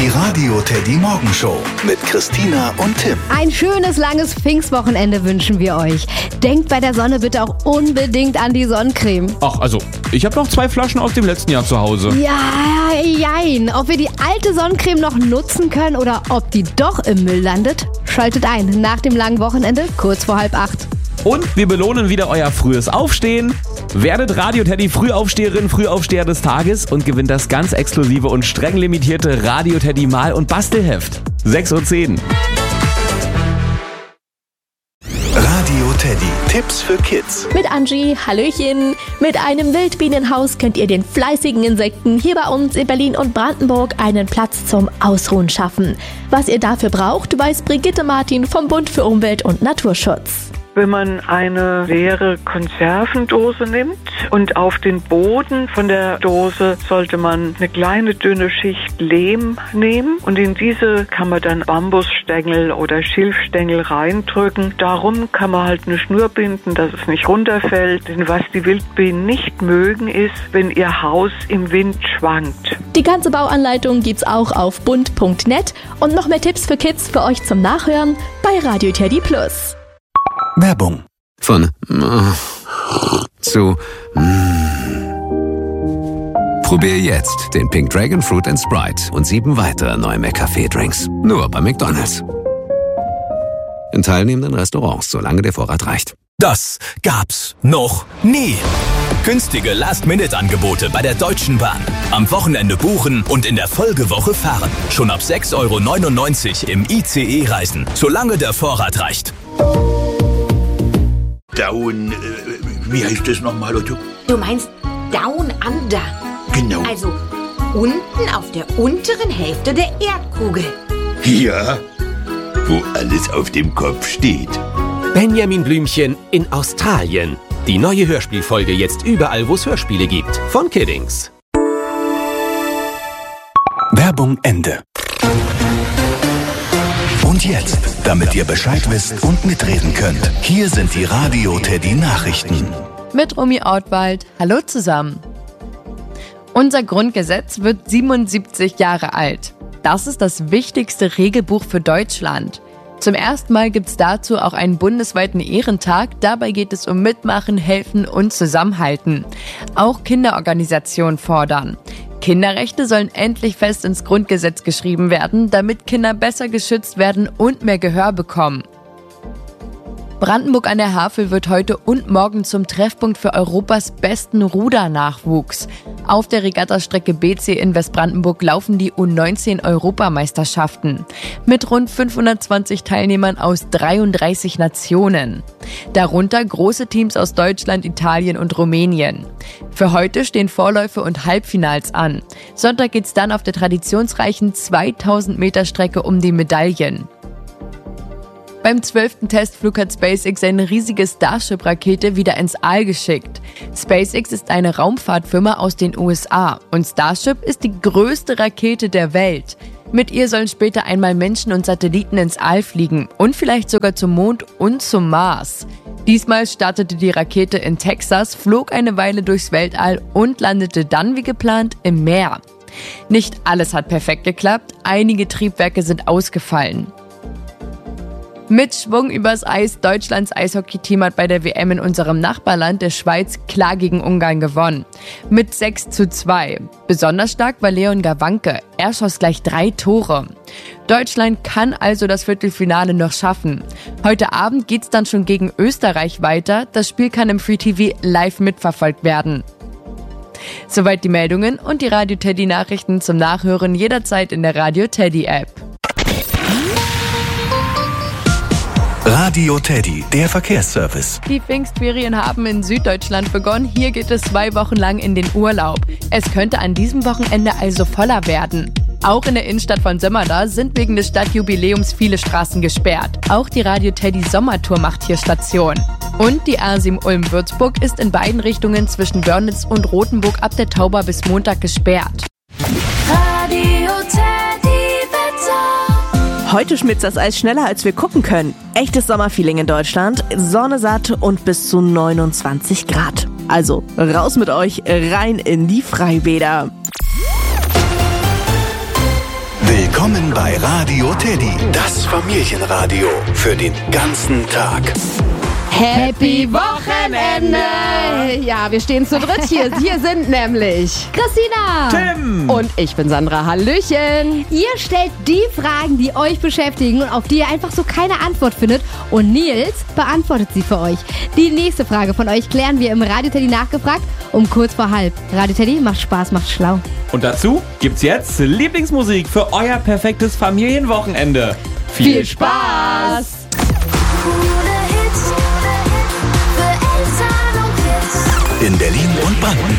Radio Teddy Morgenshow mit Christina und Tim. Ein schönes, langes Pfingstwochenende wünschen wir euch. Denkt bei der Sonne bitte auch unbedingt an die Sonnencreme. Ach, also, ich habe noch 2 Flaschen aus dem letzten Jahr zu Hause. Ja, jein. Ob wir die alte Sonnencreme noch nutzen können oder ob die doch im Müll landet, schaltet ein nach dem langen Wochenende, kurz vor 7:30. Und wir belohnen wieder euer frühes Aufstehen. Werdet Radio Teddy Frühaufsteherin, Frühaufsteher des Tages und gewinnt das ganz exklusive und streng limitierte Radio Teddy Mal- und Bastelheft. 6:10 Uhr. Radio Teddy. Tipps für Kids. Mit Angie, hallöchen. Mit einem Wildbienenhaus könnt ihr den fleißigen Insekten hier bei uns in Berlin und Brandenburg einen Platz zum Ausruhen schaffen. Was ihr dafür braucht, weiß Brigitte Martin vom Bund für Umwelt und Naturschutz. Wenn man eine leere Konservendose nimmt und auf den Boden von der Dose sollte man eine kleine dünne Schicht Lehm nehmen und in diese kann man dann Bambusstängel oder Schilfstängel reindrücken. Darum kann man halt eine Schnur binden, dass es nicht runterfällt. Denn was die Wildbienen nicht mögen ist, wenn ihr Haus im Wind schwankt. Die ganze Bauanleitung gibt's auch auf bund.net und noch mehr Tipps für Kids für euch zum Nachhören bei Radio Teddy Plus. Werbung. Von zu Probier jetzt den Pink Dragon Fruit & Sprite und 7 weitere neue McCafé-Drinks. Nur bei McDonald's. In teilnehmenden Restaurants, solange der Vorrat reicht. Das gab's noch nie. Günstige Last-Minute-Angebote bei der Deutschen Bahn. Am Wochenende buchen und in der Folgewoche fahren. Schon ab 6,99 € im ICE reisen, solange der Vorrat reicht. Down, wie heißt das nochmal, Otto? Du meinst Down Under. Genau. Also unten auf der unteren Hälfte der Erdkugel. Ja, wo alles auf dem Kopf steht. Benjamin Blümchen in Australien. Die neue Hörspielfolge jetzt überall, wo es Hörspiele gibt. Von Kiddings. Werbung Ende. Und jetzt, damit ihr Bescheid wisst und mitreden könnt, hier sind die Radio Teddy Nachrichten. Mit Romy Ortwald. Hallo zusammen. Unser Grundgesetz wird 77 Jahre alt. Das ist das wichtigste Regelbuch für Deutschland. Zum ersten Mal gibt es dazu auch einen bundesweiten Ehrentag. Dabei geht es um Mitmachen, Helfen und Zusammenhalten. Auch Kinderorganisationen fordern. Kinderrechte sollen endlich fest ins Grundgesetz geschrieben werden, damit Kinder besser geschützt werden und mehr Gehör bekommen. Brandenburg an der Havel wird heute und morgen zum Treffpunkt für Europas besten Rudernachwuchs. Auf der Regattastrecke BC in Westbrandenburg laufen die U19-Europameisterschaften mit rund 520 Teilnehmern aus 33 Nationen. Darunter große Teams aus Deutschland, Italien und Rumänien. Für heute stehen Vorläufe und Halbfinals an. Sonntag geht's dann auf der traditionsreichen 2000 Meter Strecke um die Medaillen. Beim 12. Testflug hat SpaceX eine riesige Starship-Rakete wieder ins All geschickt. SpaceX ist eine Raumfahrtfirma aus den USA und Starship ist die größte Rakete der Welt. Mit ihr sollen später einmal Menschen und Satelliten ins All fliegen und vielleicht sogar zum Mond und zum Mars. Diesmal startete die Rakete in Texas, flog eine Weile durchs Weltall und landete dann wie geplant im Meer. Nicht alles hat perfekt geklappt, einige Triebwerke sind ausgefallen. Mit Schwung übers Eis, Deutschlands Eishockeyteam hat bei der WM in unserem Nachbarland der Schweiz klar gegen Ungarn gewonnen. Mit 6:2. Besonders stark war Leon Gawanke. Er schoss gleich 3 Tore. Deutschland kann also das Viertelfinale noch schaffen. Heute Abend geht's dann schon gegen Österreich weiter. Das Spiel kann im Free TV live mitverfolgt werden. Soweit die Meldungen und die Radio Teddy Nachrichten zum Nachhören jederzeit in der Radio Teddy App. Radio Teddy, der Verkehrsservice. Die Pfingstferien haben in Süddeutschland begonnen. Hier geht es 2 Wochen lang in den Urlaub. Es könnte an diesem Wochenende also voller werden. Auch in der Innenstadt von Sömmerda sind wegen des Stadtjubiläums viele Straßen gesperrt. Auch die Radio Teddy Sommertour macht hier Station. Und die A7 Ulm-Würzburg ist in beiden Richtungen zwischen Wörnitz und Rothenburg ab der Tauber bis Montag gesperrt. Radio Teddy Wetter. Heute schmilzt das Eis schneller, als wir gucken können. Echtes Sommerfeeling in Deutschland, Sonne satt und bis zu 29 Grad. Also raus mit euch, rein in die Freibäder. Willkommen Willkommen bei Radio Teddy, das Familienradio für den ganzen Tag. Happy Wochenende! Ja, wir stehen zu dritt hier. Hier sind nämlich Christina! Tim! Und ich bin Sandra. Hallöchen! Ihr stellt die Fragen, die euch beschäftigen und auf die ihr einfach so keine Antwort findet. Und Nils beantwortet sie für euch. Die nächste Frage von euch klären wir im Radio Teddy nachgefragt um kurz vor halb. Radio Teddy macht Spaß, macht schlau. Und dazu gibt's jetzt Lieblingsmusik für euer perfektes Familienwochenende. Viel Spaß! In Berlin und Brandenburg